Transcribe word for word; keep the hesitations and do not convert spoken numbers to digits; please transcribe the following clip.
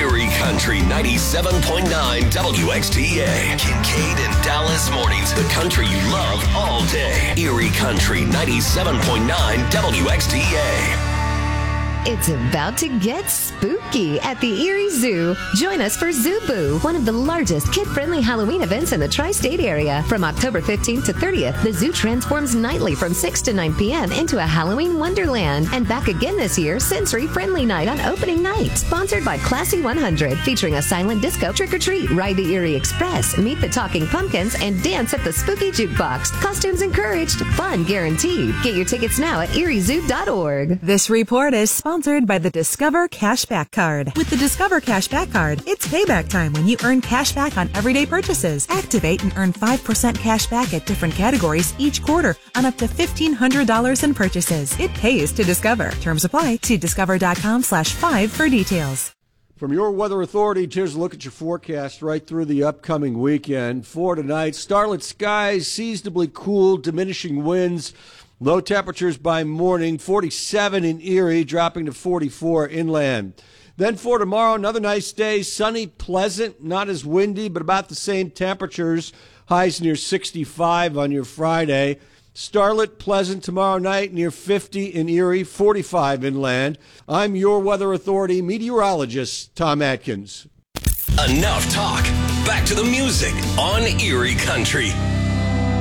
Erie Country ninety-seven point nine W X T A. Kincaid and Dallas Mornings. The country you love all day. Erie Country ninety-seven point nine W X T A. It's about to get spooky at the Erie Zoo. Join us for Zoo Boo, one of the largest kid-friendly Halloween events in the tri-state area. From October fifteenth to thirtieth, the zoo transforms nightly from six to nine p.m. into a Halloween wonderland. And back again this year, Sensory Friendly Night on opening night. Sponsored by Classy one hundred, featuring a silent disco trick-or-treat, ride the Erie Express, meet the talking pumpkins, and dance at the spooky jukebox. Costumes encouraged, fun guaranteed. Get your tickets now at erie zoo dot org. This report is sponsored Sponsored by the Discover Cashback Card. With the Discover Cashback Card, it's payback time when you earn cash back on everyday purchases. Activate and earn five percent cash back at different categories each quarter on up to fifteen hundred dollars in purchases. It pays to Discover. Terms apply. See discover.com slash five for details. From your weather authority, here's a look at your forecast right through the upcoming weekend. For tonight, starlit skies, seasonably cool, diminishing winds. Low temperatures by morning, forty-seven in Erie, dropping to forty-four inland. Then for tomorrow, another nice day, sunny, pleasant, not as windy, but about the same temperatures. Highs near sixty-five on your Friday. Starlit, pleasant tomorrow night, near fifty in Erie, forty-five inland. I'm your weather authority meteorologist, Tom Atkins. Enough talk. Back to the music on Erie Country.